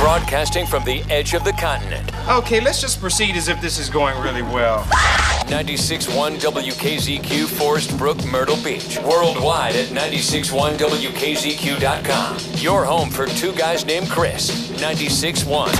Broadcasting from the edge of the continent. Okay, let's just proceed as if this is going really well. 96.1 WKZQ, Forest Brook, Myrtle Beach. Worldwide at 96.1WKZQ.com. Your home for two guys named Chris. 96.1.